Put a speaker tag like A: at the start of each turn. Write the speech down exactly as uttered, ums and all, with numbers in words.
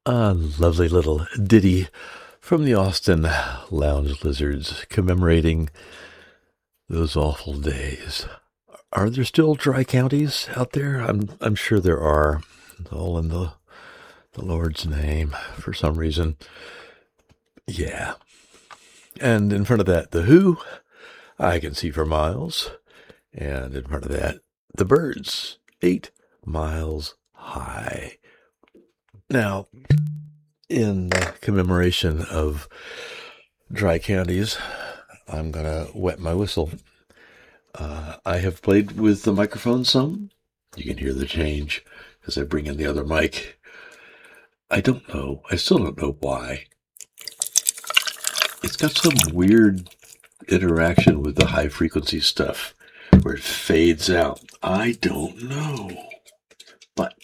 A: A lovely little ditty from the Austin Lounge Lizards commemorating those awful days. Are there still dry counties out there? I'm I'm sure there are. All in the the Lord's name for some reason. Yeah. And in front of that, the Who, I Can See for Miles. And in front of that, the Byrds, Eight Miles High. Now, in commemoration of dry counties, I'm going to wet my whistle. Uh, I have played with the microphone some. You can hear the change as I bring in the other mic. I don't know. I still don't know why. It's got some weird interaction with the high frequency stuff where it fades out. I don't know. But